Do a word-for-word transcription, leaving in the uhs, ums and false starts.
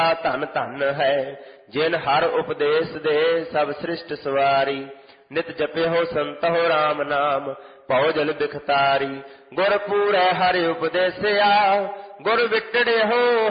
ਧਨ ਧਨ ਹੈ ਜਿਨ ਹਰ ਉਪਦੇਸ਼ ਦੇ ਸਭ ਸ੍ਰਿਸ਼ਟ ਸਵਾਰੀ। ਨਿਤ ਜਪਿਓ ਸੰਤੋ ਰਾਮ ਨਾਮ ਭਉ ਜਲ ਬਿਖਤਾਰੀ। ਗੁਰ ਪੂਰੈ ਹਰਿ ਉਪਦੇਸਿਆ ਗੁਰ ਵਿਟੜਿਓ